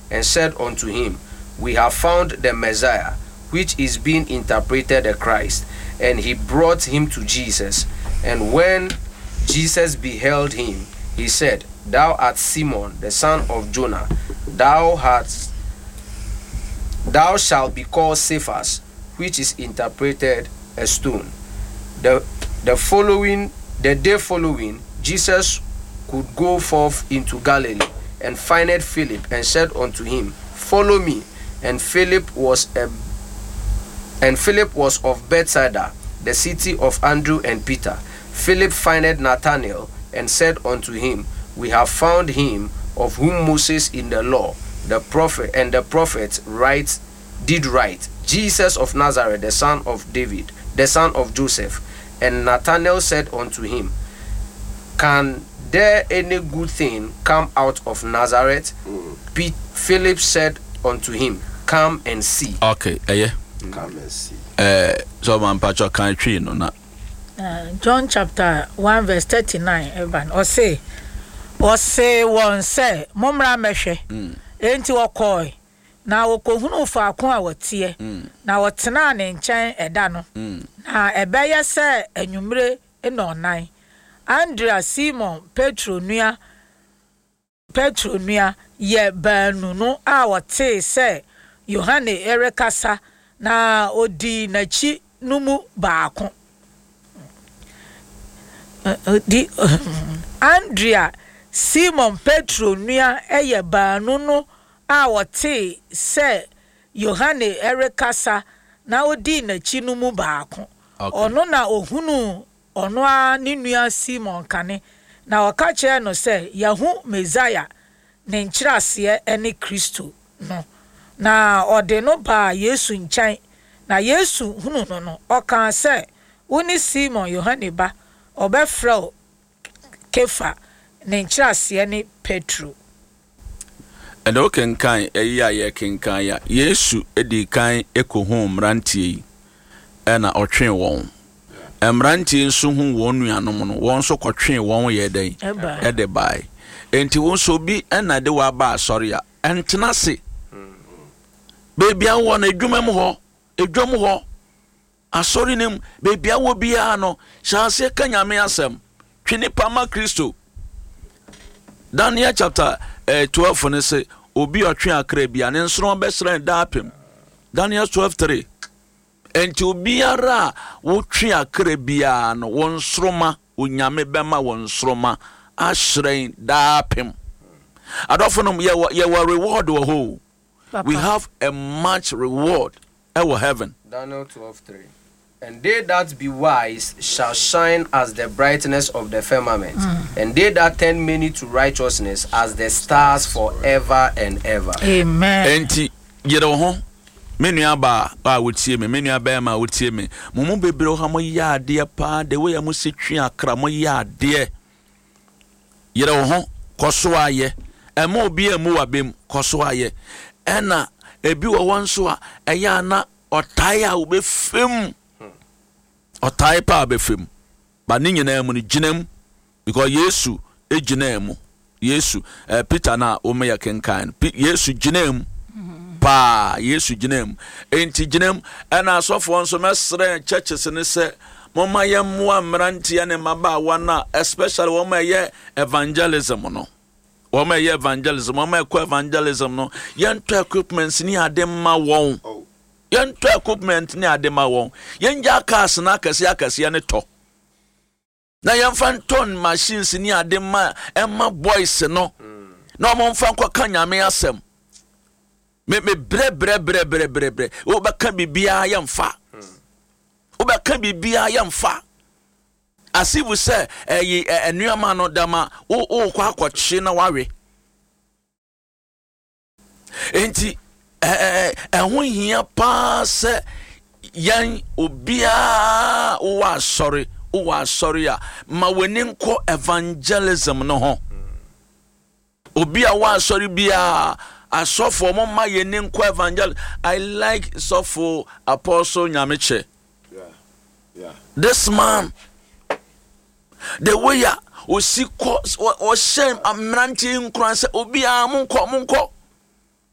and said unto him, We have found the Messiah, which is being interpreted the Christ. And he brought him to Jesus. And when Jesus beheld him, he said, Thou art Simon, the son of Jonah. Thou shalt be called Cephas, which is interpreted a stone. The day following, Jesus could go forth into Galilee, and findeth Philip, and said unto him, Follow me. And Philip was of Bethsaida, the city of Andrew and Peter. Philip findeth Nathanael, and said unto him, We have found him of whom Moses in the law, the prophets did write, Jesus of Nazareth, the son of David, the son of Joseph. And Nathanael said unto him, Can there any good thing come out of Nazareth? Philip said unto him, Come and see. Okay, Come and see. So man pacho kan twi no na. John chapter 1 verse 39 Evan or say one say momra mehwe enti wokoi na wokohunu faako a wotie na wotena ne nchen eda no na ebeye se anwumre enonan Andrea Simon Petro nua ye banu no a wote se Yohane erekasa na odi nachi numu baako Andrea Simon Petro nua eye banu no a wote se Yohane erekasa na odi nachi numu baako ono na ohunu ono a ne nua Simon kane na wakache no se yahu Messiah ne nkyirase ene Kristo no na ode no ba Yesu nkyɛn na Yesu hunu no ɔka sɛ woni Simon Yohane ba ɔbɛfrɛ Kefa ne nkyirase ne Petro. And oken kan ye kenkan ya Yesu edi kan ekohu mrantie yi ɛna ɔtwe wɔn mrantie nso hu wɔn nuanom no wɔn so kɔtwe wɔn yɛ dɛn ɛde bai enti wɔn so bi ɛna de wa ba asɔre a ɛntena se beebi awɔ na edwuma mu hɔ asɔre nim beebi awɔ bia no hyase ka nyame asɛm twene pama Kristo. Daniel chapter 12 ne say obi otwe akra bia ne nsoro bɛsrɛ daapem. Daniel 12:3 enti obiara wo twe akra bia no won soroma onyame bɛma won soroma ahyerɛn daapem. Adofonom ye reward wo ho. We have a much reward in heaven. Daniel 12:3. And they that be wise shall shine as the brightness of the firmament, and they that turn many to righteousness as the stars forever and ever. Amen. Enti yero ho menu aba ba wotie me menu aba ma wotie me mumu bebre ho mo ya ade pa de we am se twe akra mo ya ade yero ho koso aye ema obi emu wabem koso aye ena ebi wo wonso a eya na otai a obefem otai pa obefem ba ni nyina mu ni ginam because Yesu ejinam Yesu Peter na o me ya kenkan Yesu ginam pa Yesu ginam enti ginam ena asofo nso mesre churches ne se moma ye moa mrantie ne maba wana especially wo ma ye evangelism no woma ye evangelism woma ekọ evangelism no yento equipments ni adema won yento equipment ni adema won yenja cars na akase ne to na yemfanton machines ni adema emma boys no na mo mfanko ka nyame asem me bre o ba ka bibia yemfa o ba ka bibia yemfa asibu se enuama no dama o kwa akwachi na wawe enti ehun hia pa se yan obia o wa sorry a ma weni nko evangelism no ho obia wa sorry bia asofo mo ma yeni nko evangelism. I like sofo Apostle Nyameche. Yeah. This man the way ya o shame amranti nkran se obi a monko